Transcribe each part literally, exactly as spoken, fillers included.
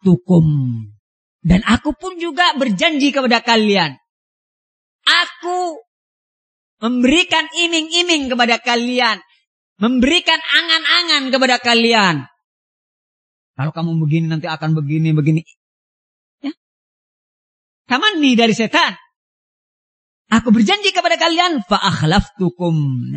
akhlaftukum. Dan aku pun juga berjanji kepada kalian. Aku memberikan iming-iming kepada kalian. Memberikan angan-angan kepada kalian. Kalau kamu begini nanti akan begini, begini. Ya. Tamanni dari setan. Aku berjanji kepada kalian. Fa akhlaftukum.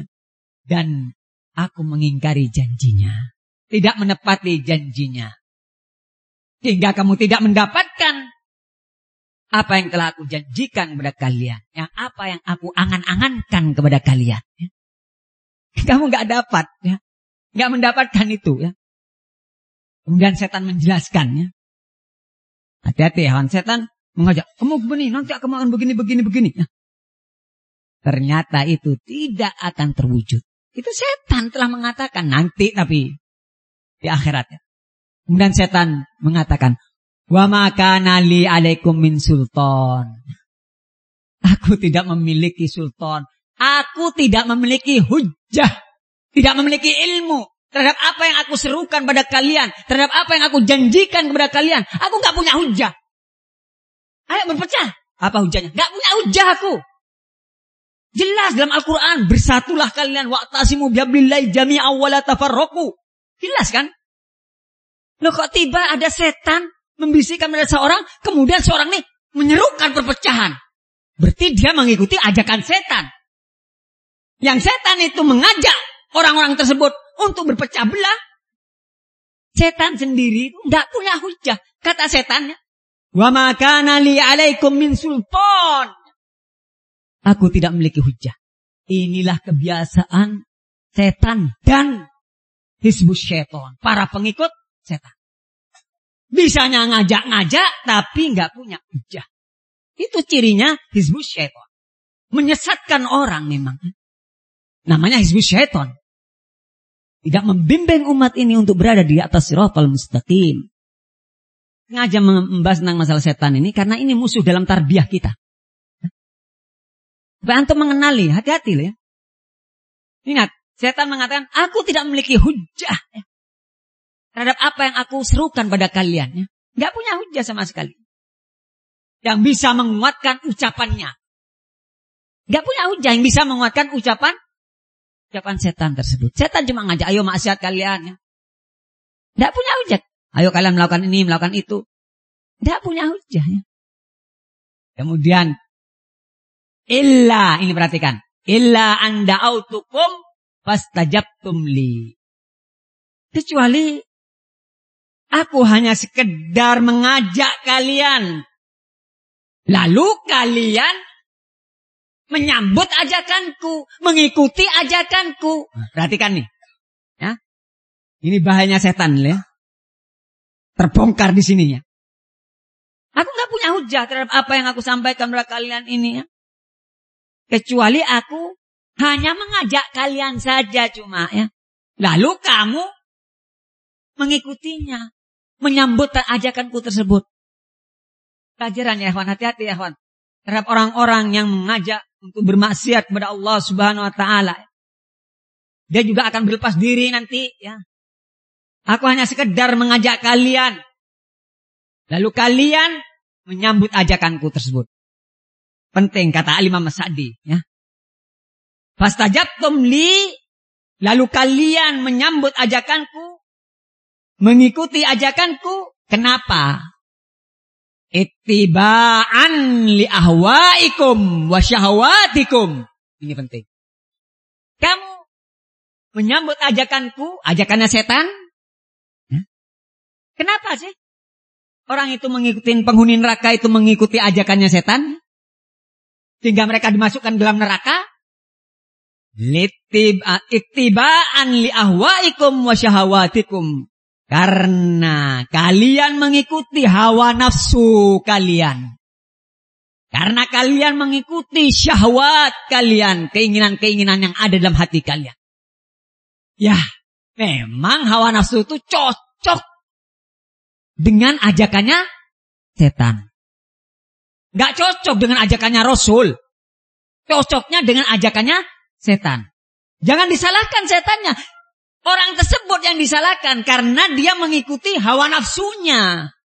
Dan aku mengingkari janjinya. Tidak menepati janjinya. Hingga kamu tidak mendapatkan apa yang telah aku janjikan kepada kalian. Yang apa yang aku angan-angankan kepada kalian. Ya. Kamu gak dapat. Ya. Gak mendapatkan itu. Ya. Kemudian setan menjelaskan. Ya. Hati-hati ya. Setan mengajak. Kamu begini. Nanti kamu akan begini, begini, begini. Ya. Ternyata itu tidak akan terwujud. Itu setan telah mengatakan. Nanti tapi. Di akhirat. Ya. Kemudian setan mengatakan, wa ma kana li alaikum min sultan. Aku tidak memiliki sultan. Aku tidak memiliki hujjah. Tidak memiliki ilmu terhadap apa yang aku serukan pada kalian. Terhadap apa yang aku janjikan kepada kalian. Aku gak punya hujjah. Ayo berpecah. Apa hujjahnya? Gak punya hujjah aku. Jelas dalam Al-Quran. Bersatulah kalian. Wa'tasimu bihablillahi jami'an wa la tafarraqu. Jelas kan? Loh kok tiba ada setan membisikkan pada seorang, kemudian seorang ini menyerukan perpecahan. Berarti dia mengikuti ajakan setan. Yang setan itu mengajak orang-orang tersebut untuk berpecah belah. Setan sendiri itu tidak punya hujah. Kata setannya, wa ma kana li alaikum min sultan. Aku tidak memiliki hujah. Inilah kebiasaan setan dan hizbus syaitan. Para pengikut setan. Bisanya ngajak-ngajak tapi nggak punya hujah. Itu cirinya hizbus syaitan. Menyesatkan orang memang. Namanya hizbus syaitan. Tidak membimbing umat ini untuk berada di atas siratal mustaqim. Sengaja membahas tentang masalah setan ini karena ini musuh dalam tarbiyah kita. Supaya antum mengenali, hati-hati loh ya. Ingat, setan mengatakan, aku tidak memiliki hujah ya, terhadap apa yang aku serukan pada kalian. Ya. Gak punya hujah sama sekali. Yang bisa menguatkan ucapannya. Gak punya hujah yang bisa menguatkan ucapan ucapan setan tersebut. Setan cuma ngajak, ayo maksiat kalian. Ya. Gak punya hujah. Ayo kalian melakukan ini, melakukan itu. Gak punya hujah. Ya. Kemudian, illa, ini perhatikan. Illa anda autukum fastajabtum li. Kecuali aku hanya sekedar mengajak kalian. Lalu kalian menyambut ajakanku, mengikuti ajakanku. Perhatikan nih. Ya. Ini bahayanya setan ya. Terbongkar di sininya. Aku gak punya hujah terhadap apa yang aku sampaikan kepada kalian ini ya. Kecuali aku hanya mengajak kalian saja cuma ya. Lalu kamu mengikutinya. Menyambut ajakanku tersebut. Pelajaran ya kawan, hati-hati ya kawan. Terhadap orang-orang yang mengajak untuk bermaksiat kepada Allah Subhanahu Wa Taala. Dia juga akan berlepas diri nanti ya. Aku hanya sekedar mengajak kalian. Lalu kalian menyambut ajakanku tersebut. Penting kata Imam Sa'di ya. Fastajabtum li, lalu kalian menyambut ajakanku, mengikuti ajakanku. Kenapa? Ittiba'an li ahwaikum wa syahwatikum. Ini penting. Kamu menyambut ajakanku, ajakannya setan. Ya. Kenapa sih? Orang itu mengikuti penghuni neraka itu mengikuti ajakannya setan. Sehingga mereka dimasukkan dalam neraka. Ittiba'an li ahwaikum wa syahwatikum. Karena kalian mengikuti hawa nafsu kalian. Karena kalian mengikuti syahwat kalian. Keinginan-keinginan yang ada dalam hati kalian. Ya, memang hawa nafsu itu cocok dengan ajakannya setan. Gak cocok dengan ajakannya Rasul. Cocoknya dengan ajakannya setan. Jangan disalahkan setannya. Orang tersebut yang disalahkan karena dia mengikuti hawa nafsunya.